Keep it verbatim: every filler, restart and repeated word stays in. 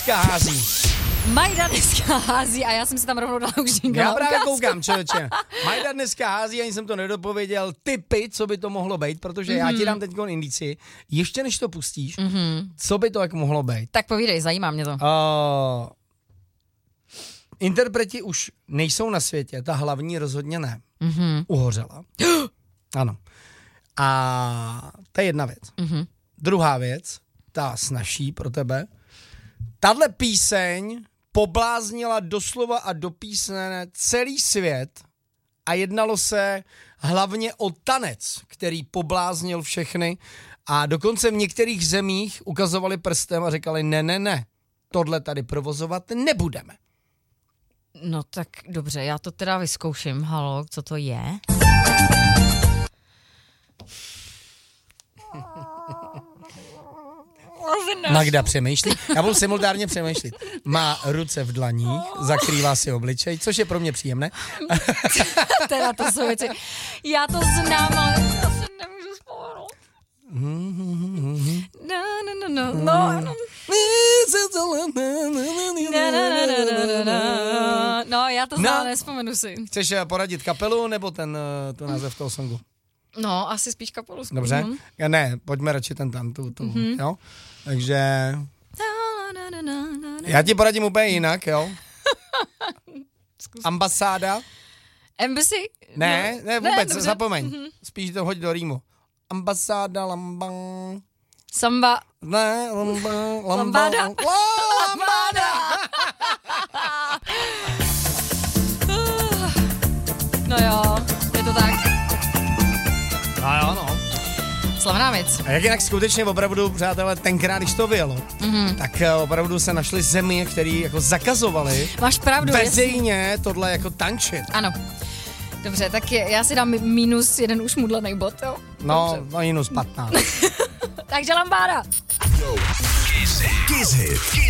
hází. Majda dneska hází a já jsem si tam rovnou dala už jingle. Já právě koukám, člověče. Majda dneska hází, ani jsem to nedopověděl, tipy, co by to mohlo být, protože mm-hmm. já ti dám teď indici. Ještě než to pustíš, mm-hmm. co by to jak mohlo být? Tak povídej, zajímá mě to. Uh, interpreti už nejsou na světě, ta hlavní rozhodně ne. Mm-hmm. Uhořela. Ano. A to je jedna věc. Mm-hmm. Druhá věc, ta snazší pro tebe. Tahle píseň pobláznila doslova a do písmene celý svět a jednalo se hlavně o tanec, který pobláznil všechny a dokonce v některých zemích ukazovali prstem a říkali ne, ne, ne, tohle tady provozovat nebudeme. No tak dobře, já to teda vyzkouším. Halo, co to je? Magda přemýšlí, já budu simultánně přemýšlet. Má ruce v dlaních, zakrývá si obličej, což je pro mě příjemné. Teda to jsou věci. Já to znám, ale já se nemůžu vzpomenout. No, no, no, no, no, no. No, já to znám, no. Nespomenu si. Chceš poradit kapelu, nebo ten, to název toho songu? No, asi spíš kapelu. Dobře? Mm-hmm. Ne, pojďme radši ten tam, tu, tu, mm-hmm. jo? Takže... Já ti poradím úplně jinak, jo? Ambasáda. Embassy? Ne, ne, vůbec, ne, zapomeň. Mm-hmm. Spíš to hoď do rýmu. Ambasáda, lambang. Samba. Ne, lambang, lambada. Lambada. No jo, je to tak. No jo, no. Slavná věc. A jak jinak skutečně opravdu, přátelé, tenkrát, když to vyjelo, mm-hmm. tak opravdu se našly země, které jako zakazovaly Máš pravdu, veřejně tohle jako tančit. Ano. Dobře, tak je, já si dám minus jeden už mudlený bod, jo? No, no minus patnáct. Takže lambáda. Kiss Hit.